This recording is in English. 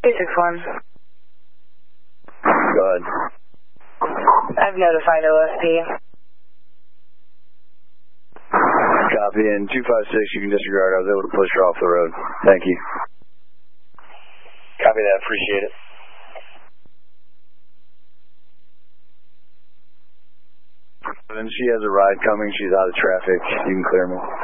261. Go ahead. I've notified OSP. Copy, and 256, you can disregard. I was able to push her off the road. Thank you. Copy that, appreciate it. Then she has a ride coming. She's out of traffic. You can clear me.